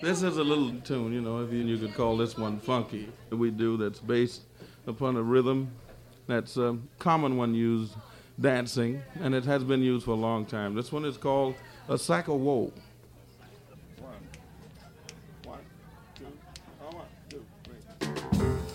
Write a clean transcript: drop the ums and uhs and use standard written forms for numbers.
This is a little tune, if you could call this one funky. We do that's based upon a rhythm that's a common one used dancing, and it has been used for a long time. This one is called a sack of woe.